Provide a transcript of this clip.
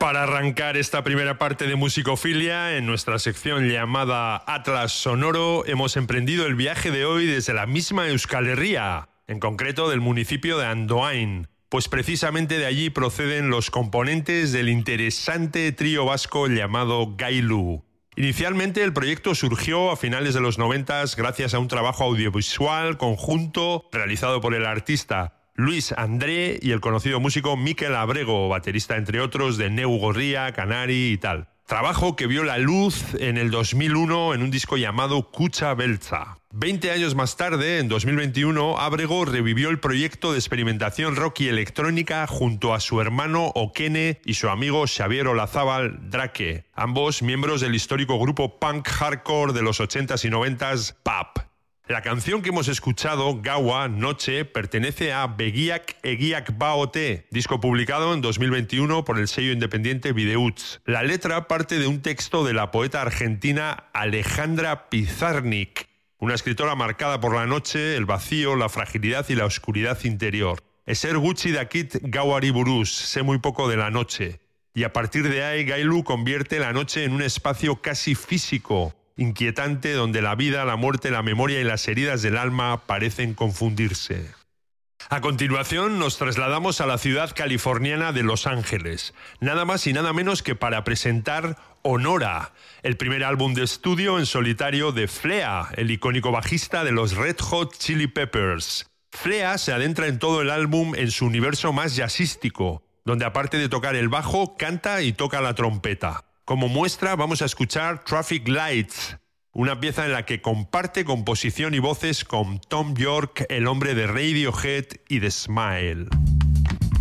Para arrancar esta primera parte de Musicofilia, en nuestra sección llamada Atlas Sonoro, hemos emprendido el viaje de hoy desde la misma Euskal Herria, en concreto del municipio de Andoain, pues precisamente de allí proceden los componentes del interesante trío vasco llamado Gailu. Inicialmente el proyecto surgió a finales de los 90 gracias a un trabajo audiovisual conjunto realizado por el artista Luis André y el conocido músico Mikel Abrego, baterista entre otros de Neu Gorria, Canari y tal. Trabajo que vio la luz en el 2001 en un disco llamado Kutxa Beltza. 20 años más tarde, en 2021, Abrego revivió el proyecto de experimentación rock y electrónica junto a su hermano Okene y su amigo Xavier Olazábal Drake, ambos miembros del histórico grupo punk hardcore de los 80s y 90s, PAP. La canción que hemos escuchado, Gaua, Noche, pertenece a Begiak Egiak Baote, disco publicado en 2021 por el sello independiente Videutz. La letra parte de un texto de la poeta argentina Alejandra Pizarnik, una escritora marcada por la noche, el vacío, la fragilidad y la oscuridad interior. Eser gutxi dakit gauari buruz, sé muy poco de la noche. Y a partir de ahí, Gailu convierte la noche en un espacio casi físico, inquietante, donde la vida, la muerte, la memoria y las heridas del alma parecen confundirse. A continuación nos trasladamos a la ciudad californiana de Los Ángeles, nada más y nada menos que para presentar Honora, el primer álbum de estudio en solitario de Flea, el icónico bajista de los Red Hot Chili Peppers. Flea se adentra en todo el álbum en su universo más jazzístico, donde aparte de tocar el bajo, canta y toca la trompeta. Como muestra vamos a escuchar Traffic Lights, una pieza en la que comparte composición y voces con Tom York, el hombre de Radiohead y The Smile.